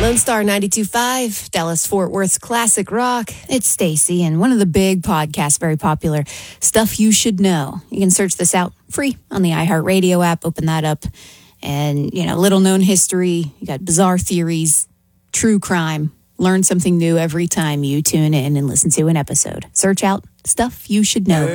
Lone Star 92.5, Dallas-Fort Worth's classic rock. It's Stacy, and one of the big podcasts, very popular, Stuff You Should Know. You can search this out free on the iHeartRadio app. Open that up. And, little known history. You got bizarre theories, true crime. Learn something new every time you tune in and listen to an episode. Search out Stuff You Should Know.